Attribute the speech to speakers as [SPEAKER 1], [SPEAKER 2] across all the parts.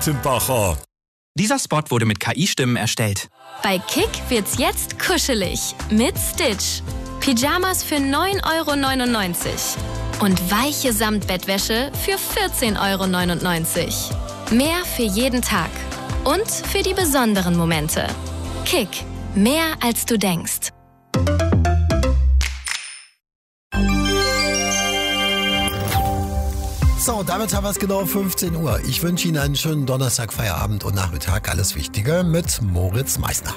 [SPEAKER 1] Seitenbacher.
[SPEAKER 2] Dieser Spot wurde mit KI-Stimmen erstellt.
[SPEAKER 3] Bei Kick wird's jetzt kuschelig mit Stitch. Pyjamas für 9,99 € und weiche Samtbettwäsche für 14,99 €. Mehr für jeden Tag und für die besonderen Momente. Kick, mehr als du denkst.
[SPEAKER 4] So, damit haben wir es genau 15 Uhr. Ich wünsche Ihnen einen schönen Donnerstag, Feierabend und Nachmittag. Alles Wichtige mit Moritz Meissner.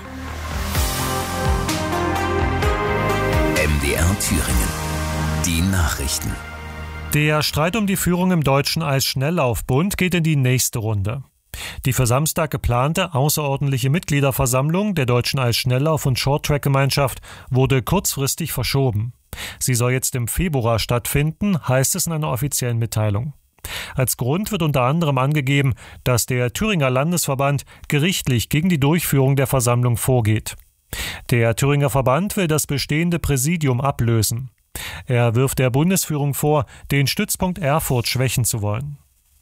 [SPEAKER 5] MDR Thüringen. Die Nachrichten.
[SPEAKER 6] Der Streit um die Führung im Deutschen Eisschnelllaufbund geht in die nächste Runde. Die für Samstag geplante außerordentliche Mitgliederversammlung der Deutschen Eisschnelllauf- und Shorttrack-Gemeinschaft wurde kurzfristig verschoben. Sie soll jetzt im Februar stattfinden, heißt es in einer offiziellen Mitteilung. Als Grund wird unter anderem angegeben, dass der Thüringer Landesverband gerichtlich gegen die Durchführung der Versammlung vorgeht. Der Thüringer Verband will das bestehende Präsidium ablösen. Er wirft der Bundesführung vor, den Stützpunkt Erfurt schwächen zu wollen.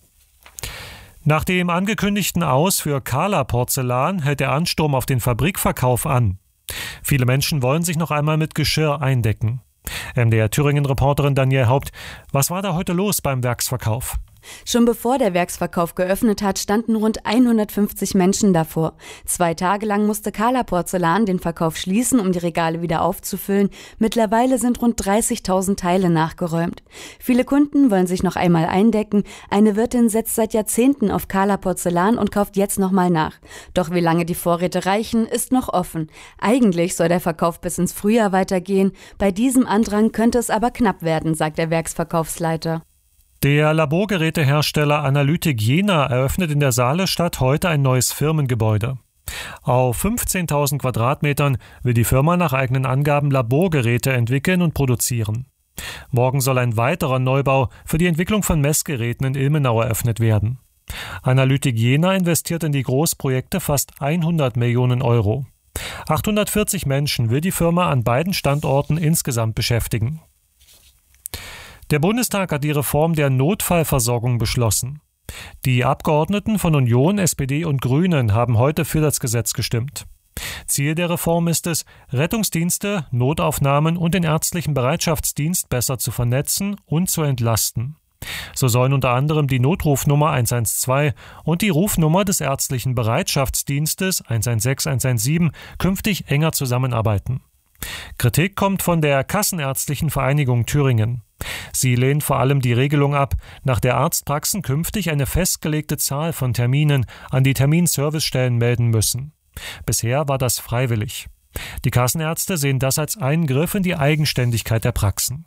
[SPEAKER 6] Nach dem angekündigten Aus für Kala Porzellan hält der Ansturm auf den Fabrikverkauf an. Viele Menschen wollen sich noch einmal mit Geschirr eindecken. MDR Thüringen-Reporterin Danielle Haupt, was war da heute los beim Werksverkauf?
[SPEAKER 7] Schon bevor der Werksverkauf geöffnet hat, standen rund 150 Menschen davor. 2 Tage lang musste Kala Porzellan den Verkauf schließen, um die Regale wieder aufzufüllen. Mittlerweile sind rund 30.000 Teile nachgeräumt. Viele Kunden wollen sich noch einmal eindecken. Eine Wirtin setzt seit Jahrzehnten auf Kala Porzellan und kauft jetzt nochmal nach. Doch wie lange die Vorräte reichen, ist noch offen. Eigentlich soll der Verkauf bis ins Frühjahr weitergehen. Bei diesem Andrang könnte es aber knapp werden, sagt der Werksverkaufsleiter.
[SPEAKER 6] Der Laborgerätehersteller Analytik Jena eröffnet in der Saalestadt heute ein neues Firmengebäude. Auf 15.000 Quadratmetern will die Firma nach eigenen Angaben Laborgeräte entwickeln und produzieren. Morgen soll ein weiterer Neubau für die Entwicklung von Messgeräten in Ilmenau eröffnet werden. Analytik Jena investiert in die Großprojekte fast 100 Millionen €. 840 Menschen will die Firma an beiden Standorten insgesamt beschäftigen. Der Bundestag hat die Reform der Notfallversorgung beschlossen. Die Abgeordneten von Union, SPD und Grünen haben heute für das Gesetz gestimmt. Ziel der Reform ist es, Rettungsdienste, Notaufnahmen und den ärztlichen Bereitschaftsdienst besser zu vernetzen und zu entlasten. So sollen unter anderem die Notrufnummer 112 und die Rufnummer des ärztlichen Bereitschaftsdienstes 116, 117 künftig enger zusammenarbeiten. Kritik kommt von der Kassenärztlichen Vereinigung Thüringen. Sie lehnt vor allem die Regelung ab, nach der Arztpraxen künftig eine festgelegte Zahl von Terminen an die Terminservicestellen melden müssen. Bisher war das freiwillig. Die Kassenärzte sehen das als Eingriff in die Eigenständigkeit der Praxen.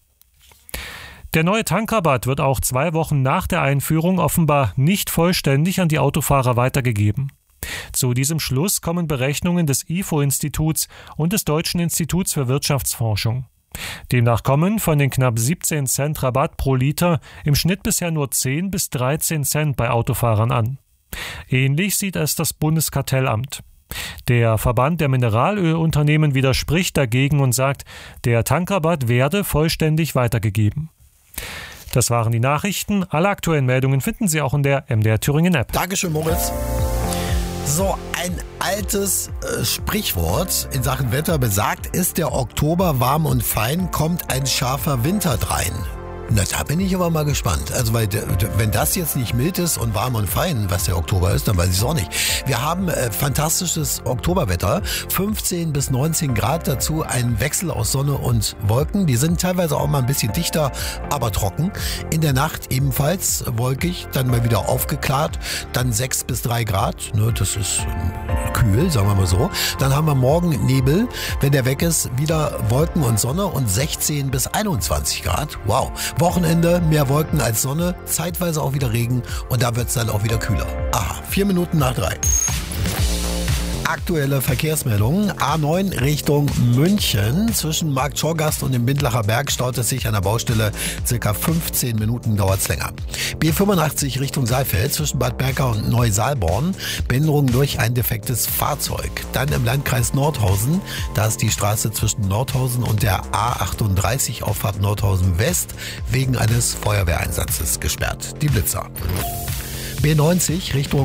[SPEAKER 6] Der neue Tankrabatt wird auch 2 Wochen nach der Einführung offenbar nicht vollständig an die Autofahrer weitergegeben. Zu diesem Schluss kommen Berechnungen des IFO-Instituts und des Deutschen Instituts für Wirtschaftsforschung. Demnach kommen von den knapp 17 Cent Rabatt pro Liter im Schnitt bisher nur 10 bis 13 Cent bei Autofahrern an. Ähnlich sieht es das Bundeskartellamt. Der Verband der Mineralölunternehmen widerspricht dagegen und sagt, der Tankrabatt werde vollständig weitergegeben. Das waren die Nachrichten. Alle aktuellen Meldungen finden Sie auch in der MDR Thüringen App.
[SPEAKER 4] Dankeschön, Moritz. So, ein altes Sprichwort in Sachen Wetter besagt, ist der Oktober warm und fein, kommt ein scharfer Winter drein. Na, da bin ich aber mal gespannt. Also, weil wenn das jetzt nicht mild ist und warm und fein, was der Oktober ist, dann weiß ich es auch nicht. Wir haben fantastisches Oktoberwetter, 15 bis 19 Grad, dazu ein Wechsel aus Sonne und Wolken. Die sind teilweise auch mal ein bisschen dichter, aber trocken. In der Nacht ebenfalls wolkig, dann mal wieder aufgeklärt, dann 6 bis 3 Grad. Ne, das ist kühl, sagen wir mal so. Dann haben wir morgen Nebel. Wenn der weg ist, wieder Wolken und Sonne und 16 bis 21 Grad. Wow. Wochenende, mehr Wolken als Sonne, zeitweise auch wieder Regen und da wird es dann auch wieder kühler. Aha, 4 Minuten nach 3. Aktuelle Verkehrsmeldungen. A9 Richtung München. Zwischen Marktschorgast und dem Bindlacher Berg staut es sich an der Baustelle. Circa 15 Minuten dauert es länger. B85 Richtung Saalfeld. Zwischen Bad Berka und Neu-Saalborn. Behinderung durch ein defektes Fahrzeug. Dann im Landkreis Nordhausen. Da ist die Straße zwischen Nordhausen und der A38 Auffahrt Nordhausen West wegen eines Feuerwehreinsatzes gesperrt. Die Blitzer. B90 Richtung